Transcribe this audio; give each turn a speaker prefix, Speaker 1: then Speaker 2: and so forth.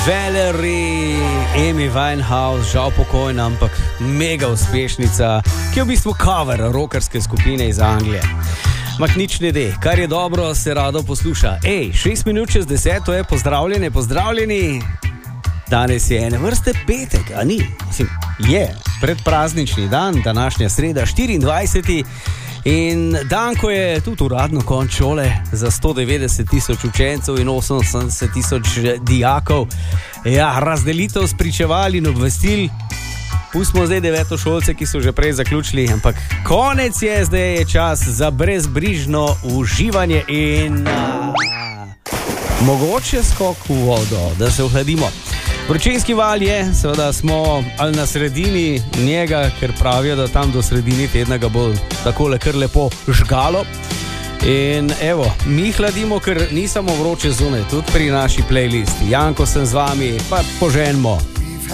Speaker 1: Valerie, Amy Winehouse, žal pokojna, ampak mega uspešnica, ki je v bistvu cover rockerske skupine iz Anglije. Mak nič ne de, kar je dobro, se rado posluša. 6 minut čez 10, to je pozdravljeni. Danes je ene vrste petek, a ni? Mislim, je predpraznični dan, današnja sreda, 24. In dan, ko je tudi uradno konč šole za 190.000 učencev in 80.000 dijakov. Ja, razdelitev spričeval in obvestil. Pustimo zdaj devetošolce, ki so že prej zaključili, ampak konec je, zdaj je čas za brezbrižno uživanje in mogoče skok v vodo, da se ohladimo. Vročinski val je, seveda smo ali na sredini njega, ker pravijo, da tam do sredini tedna ga bo takole kar lepo žgalo. In evo, mi hladimo, ker ni samo vroče zunaj, tudi pri naši playlisti. Janko sem z vami, pa poženimo.